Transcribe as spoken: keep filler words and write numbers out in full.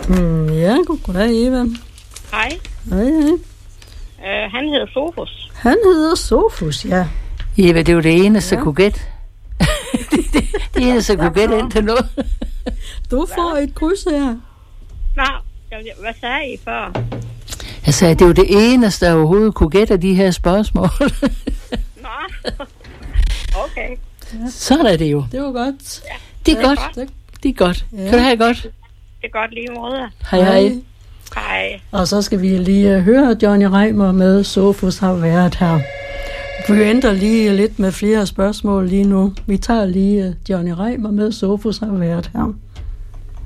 Mm, ja, goddag Eva. Hej. Hej, hej. Uh, han hedder Sofus. Han hedder Sofus, ja. Eva, det er jo det eneste, jeg Ja. kunne gætte. det eneste, jeg kunne gætte ind til noget. Du får et kryds her. Nå, jeg- hvad sagde I før? Jeg sagde, det er jo det eneste, jeg overhovedet kunne gætte af de her spørgsmål. Nå, okay. Sådan er det jo. Det var godt. Det er Ja, godt. godt. Det er godt. Ja. Kan du have det godt? Det er godt lige måde. Hej, hej. Hej. Og så skal vi lige uh, høre Johnny Reimer med Sofus har været her. Vi ændrer lige lidt med flere spørgsmål lige nu. Vi tager lige uh, Johnny Reimer med Sofus har været her.